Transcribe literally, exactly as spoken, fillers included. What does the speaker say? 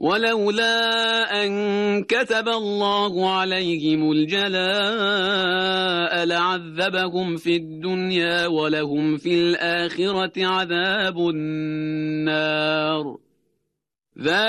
ولولا أن كتب الله عليهم الجلاء لعذبهم في الدنيا ولهم في الآخرة عذاب النار.